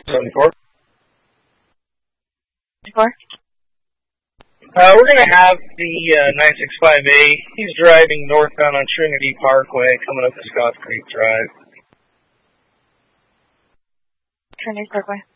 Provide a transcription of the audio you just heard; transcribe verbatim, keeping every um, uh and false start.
seventy-four. Four. Uh, we're going to have the uh, nine six five A. He's driving northbound on Trinity Parkway, coming up to Scott Creek Drive. Trinity Parkway.